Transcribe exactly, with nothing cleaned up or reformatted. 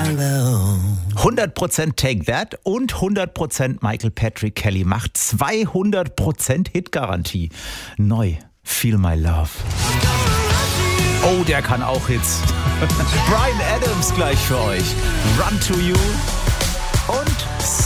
hundert Prozent Take That und hundert Prozent Michael Patrick Kelly macht zweihundert Prozent Hitgarantie. Neu, Feel My Love. Oh, der kann auch Hits. Bryan Adams gleich für euch. Run to You und